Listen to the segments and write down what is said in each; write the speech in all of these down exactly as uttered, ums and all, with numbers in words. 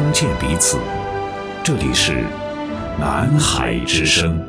听见彼此。这里是南海之声。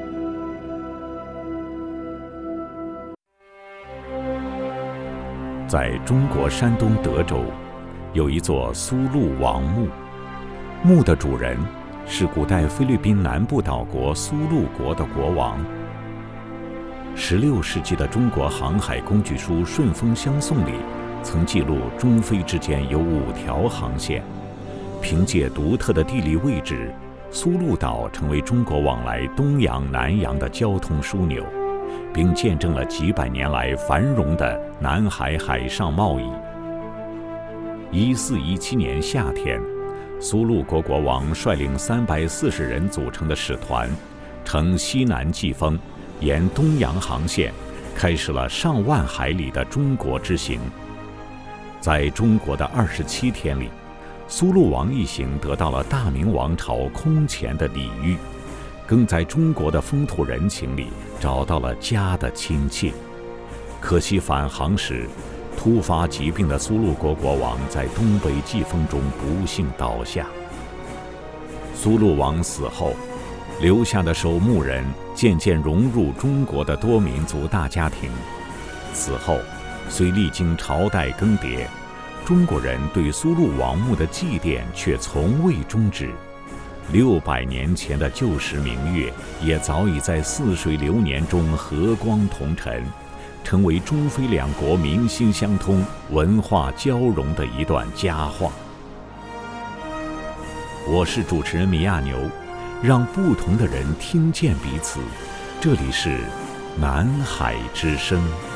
在中国山东德州，有一座苏禄王墓，墓的主人是古代菲律宾南部岛国苏禄国的国王。十六世纪的中国航海工具书《顺风相送》里曾记录中非之间有五条航线。凭借独特的地理位置，苏禄岛成为中国往来东洋南洋的交通枢纽，并见证了几百年来繁荣的南海海上贸易。一四一七年夏天，苏禄国国王率领三百四十人组成的使团，乘西南季风，沿东洋航线，开始了上万海里的中国之行。在中国的二十七天里，苏禄王一行得到了大明王朝空前的礼遇，更在中国的风土人情里找到了家的亲切。可惜返航时，突发疾病的苏禄国国王在东北季风中不幸倒下。苏禄王死后，留下的守墓人渐渐融入中国的多民族大家庭。此后，虽历经朝代更迭，中国人对苏禄王墓的祭奠却从未终止。六百年前的旧时明月，也早已在似水流年中和光同尘，成为中非两国民心相通、文化交融的一段佳话。我是主持人米亚牛，让不同的人听见彼此。这里是南海之声。